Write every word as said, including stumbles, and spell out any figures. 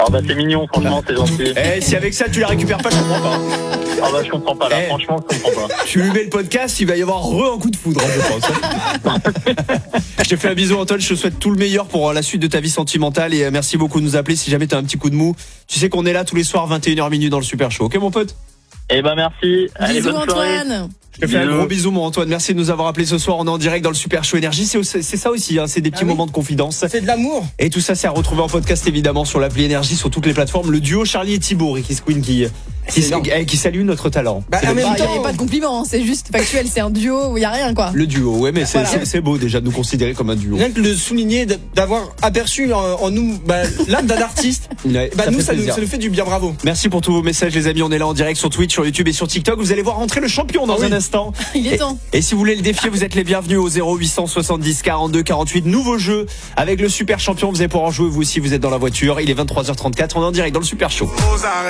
Ah bah c'est mignon, franchement, c'est gentil. Eh, si avec ça tu la récupères pas, je comprends pas. Ah bah je comprends pas là, Eh. franchement je comprends pas. Tu lui mets le podcast, il va y avoir re un coup de foudre, je pense. Je te fais un bisou Antoine, je te souhaite tout le meilleur pour la suite de ta vie sentimentale et merci beaucoup de nous appeler si jamais t'as un petit coup de mou. Tu sais qu'on est là tous les soirs vingt et une heures minuit dans le Super Show. OK mon pote? Eh bah merci. Allez, Bisous bonne soirée. Antoine. Je te fais un Bisous. gros bisou mon Antoine, merci de nous avoir appelés ce soir, on est en direct dans le Super Show Énergie, c'est, c'est ça aussi, hein, c'est des petits Ah oui. moments de confidence. C'est de l'amour. Et tout ça c'est à retrouver en podcast évidemment sur l'appli Énergie, sur toutes les plateformes. Le duo Charlie et Thibaut, Ricky Squeen qui, qui, énorme. qui, qui salue notre talent. Bah, C'est en le- même Il n'y temps- avait pas de compliment, c'est juste factuel, c'est un duo où il n'y a rien quoi. Le duo, ouais mais c'est, Voilà. c'est, c'est beau déjà de nous considérer comme un duo. Rien que le souligner, d- d'avoir aperçu en, en nous bah, l'âme d'un artiste, Ouais, bah, ça nous fait ça nous, plaisir. ça nous fait du bien, bravo. Merci pour tous vos messages les amis, on est là en direct sur Twitch, sur YouTube et sur TikTok. Vous allez voir rentrer le champion dans Ah oui. un instant. Il est Et, temps. et si vous voulez le défier, vous êtes les bienvenus au zéro huit cent soixante-dix quarante-deux quarante-huit. Nouveau jeu avec le super champion, vous allez pouvoir en jouer vous aussi, vous êtes dans la voiture. Il est vingt-trois heures trente-quatre, on est en direct dans le Super Show. Aux arrêts.